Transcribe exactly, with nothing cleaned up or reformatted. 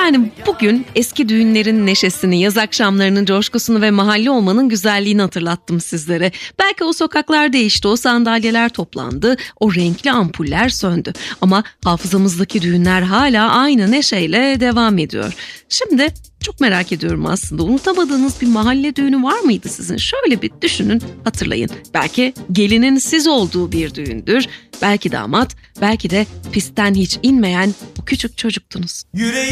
Efendim bugün eski düğünlerin neşesini, yaz akşamlarının coşkusunu ve mahalle olmanın güzelliğini hatırlattım sizlere. Belki o sokaklar değişti, o sandalyeler toplandı, o renkli ampuller söndü. Ama hafızamızdaki düğünler hala aynı neşeyle devam ediyor. Şimdi çok merak ediyorum aslında. Unutamadığınız bir mahalle düğünü var mıydı sizin? Şöyle bir düşünün, hatırlayın. Belki gelinin siz olduğu bir düğündür. Belki damat, belki de pistten hiç inmeyen o küçük çocuktunuz. Yüreğim